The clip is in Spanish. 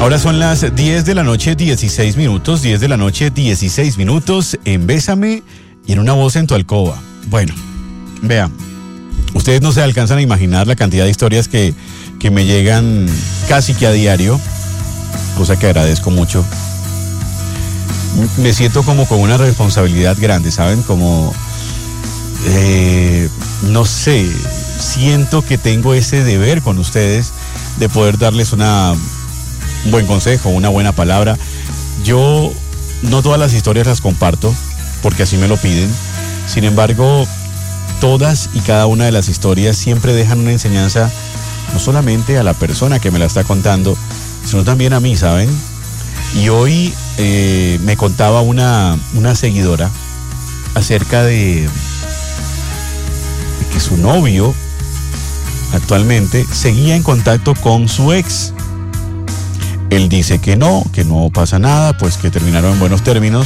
Ahora son las 10 de la noche, 16 minutos, 10 de la noche, 16 minutos en Bésame y en Una Voz en tu Alcoba. Bueno, vean, ustedes no se alcanzan a imaginar la cantidad de historias que me llegan casi que a diario, cosa que agradezco mucho. Me siento como con una responsabilidad grande, ¿saben? Como, no sé, siento que tengo ese deber con ustedes de poder darles un buen consejo, una buena palabra. Yo no todas las historias las comparto, porque así me lo piden. Sin embargo, todas y cada una de las historias siempre dejan una enseñanza, no solamente a la persona que me la está contando, sino también a mí, ¿saben? Y hoy me contaba una seguidora acerca de que su novio actualmente seguía en contacto con su ex. Él dice que no pasa nada, pues que terminaron en buenos términos,